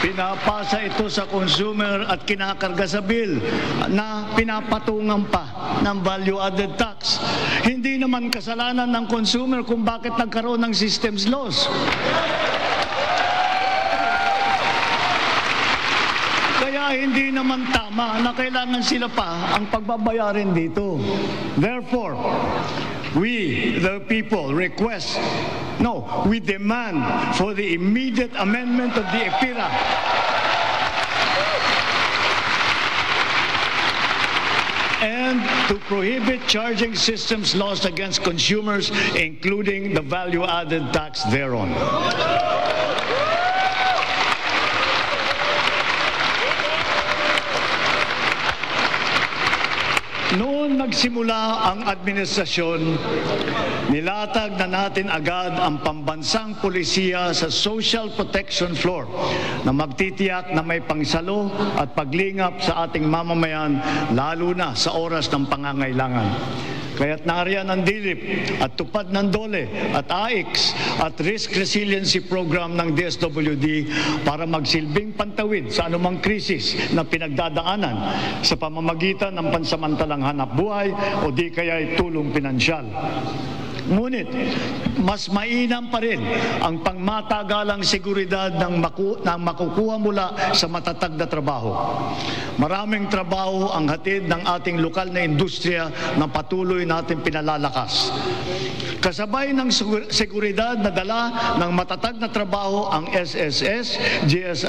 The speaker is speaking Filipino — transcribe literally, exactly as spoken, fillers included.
Pinapasa ito sa consumer at kinakarga sa bill na pinapatungan pa ng value-added tax. Hindi naman kasalanan ng consumer kung bakit nagkaroon ng systems loss. Kaya hindi naman tama na kailangan sila pa ang pagbabayarin dito. Therefore, we, the people, request, no, we demand for the immediate amendment of the EPIRA and to prohibit charging systems loss against consumers, including the value-added tax thereon. Noon nagsimula ang administrasyon, nilatag na natin agad ang pambansang pulisiya sa social protection floor na magtitiyak na may pangsalo at paglingap sa ating mamamayan, lalo na sa oras ng pangangailangan. Kaya't nariyan ang D L I P at tupad ng DOLE at A I C at Risk Resiliency Program ng D S W D para magsilbing pantawid sa anumang krisis na pinagdadaanan sa pamamagitan ng pansamantalang hanap buhay o di kaya'y tulong pinansyal. Ngunit, mas mainam pa rin ang pangmatagalang seguridad ng, maku ng makukuha mula sa matatag na trabaho. Maraming trabaho ang hatid ng ating lokal na industriya na patuloy natin pinalalakas. Kasabay ng seguridad na dala ng matatag na trabaho ang S S S, G S